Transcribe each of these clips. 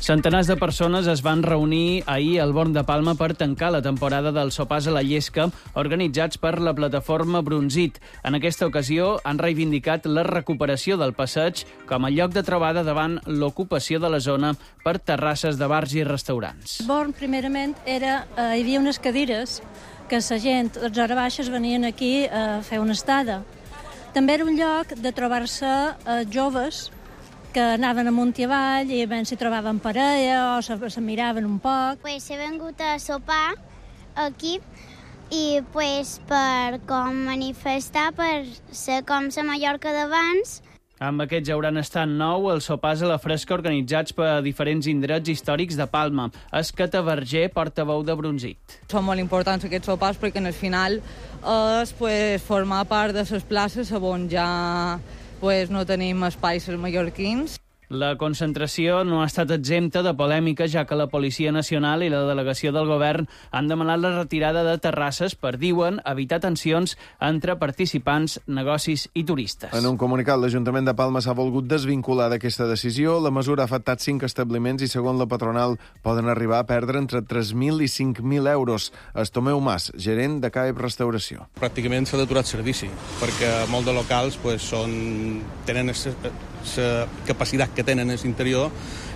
Centenars de persones es van reunir ahir al Born de Palma per tancar la temporada dels sopars a la llesca organitzats per la plataforma Brunzit. En aquesta ocasió han reivindicat la recuperació del passeig com a lloc de trobada davant l'ocupació de la zona per terrasses de bars i restaurants. Born, primerament, hi havia unes cadires que la gent, les hores baixes, venien aquí a fer una estada. També era un lloc de trobar-se joves que anaven amunt i avall i ben s'hi trobaven parella o se miraven un poc. Pues he vengut a sopar aquí i per com manifestar, per ser com la Mallorca d'abans. Amb aquests hauran estat 9 els sopars a la fresca organitzats per diferents indrets històrics de Palma. Escata Verger, portaveu de Brunzit. Són molt importants aquests sopars perquè al final és formar part de les places on ja no tenim espais els mallorquins. La concentració no ha estat exempta de polèmica, ja que la Policia Nacional i la delegació del govern han demanat la retirada de terrasses per, diuen, evitar tensions entre participants, negocis i turistes. En un comunicat, l'Ajuntament de Palma s'ha volgut desvincular d'aquesta decisió. La mesura ha afectat 5 establiments i, segons la patronal, poden arribar a perdre entre 3.000 i 5.000 euros. Tomeu Mas, gerent de CAEP Restauració. Pràcticament s'ha d'aturar el servici, perquè molts de locals tenen la capacitat que tenen a l'interior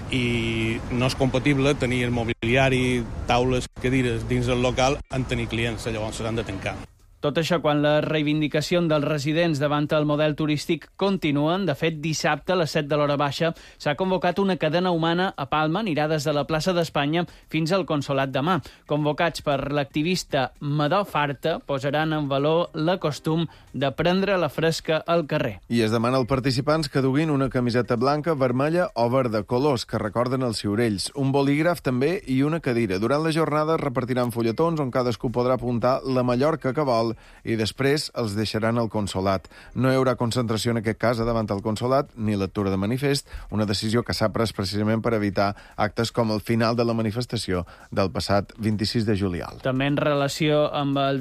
i no és compatible tenir el mobiliari, taules, cadires dins del local en tenir clients, llavors s'han de tancar. Tot això quan les reivindicacions dels residents davant el model turístic continuen. De fet, dissabte a les 7 de l'hora baixa s'ha convocat una cadena humana a Palma, anirà des de la plaça d'Espanya fins al Consolat de Mar. Convocats per l'activista Madó Farta, posaran en valor la costum de prendre la fresca al carrer. I es demana als participants que duguin una camiseta blanca, vermella o verda, colors que recorden els ciurells, un bolígraf també i una cadira. Durant la jornada repartiran fulletons on cadascú podrà apuntar la Mallorca que vol i després els deixaran al Consolat. No hi haurà concentració en aquest cas davant el Consolat ni lectura de manifest, una decisió que s'ha pres precisament per evitar actes com el final de la manifestació del passat 26 de juliol. També en relació amb el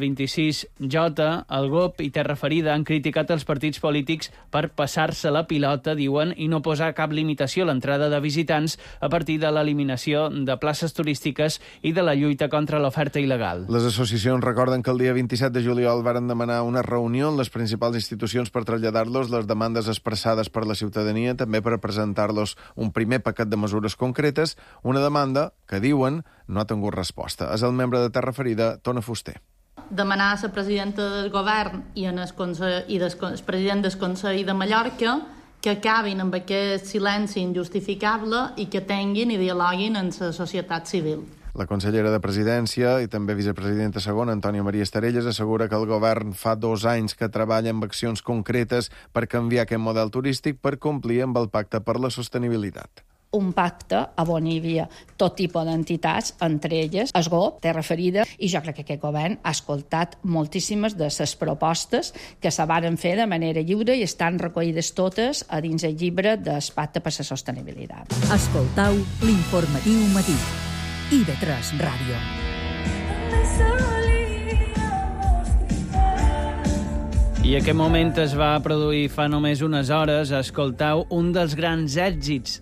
26J, el GOP i Terra Ferida han criticat els partits polítics per passar-se la pilota, diuen, i no posar cap limitació a l'entrada de visitants a partir de l'eliminació de places turístiques i de la lluita contra l'oferta il·legal. Les associacions recorden que el dia 27 de juliol varen demanar una reunió en les principals institucions per traslladar-los les demandes expressades per la ciutadania, també per presentar-los un primer paquet de mesures concretes, una demanda que, diuen, no ha tingut resposta. És el membre de Terra Ferida, Tona Fuster. Demanar a la presidenta del govern i el president del Consell de Mallorca que acabin amb aquest silenci injustificable i que tinguin i dialoguin amb la societat civil. La consellera de Presidència i també vicepresidenta segona, Antònia Maria Estarelles, assegura que el govern fa 2 anys que treballa amb accions concretes per canviar aquest model turístic per complir amb el Pacte per la Sostenibilitat. Un pacte on hi havia tot tipus d'entitats, entre elles el GOP, Terra Ferida, i jo crec que aquest govern ha escoltat moltíssimes de les propostes que se varen fer de manera lliure i estan recollides totes a dins el llibre del Pacte per la Sostenibilitat. Escoltau l'informatiu matí. IB3 Ràdio. I aquest moment es va produir fa només unes hores. Escoltau un dels grans èxits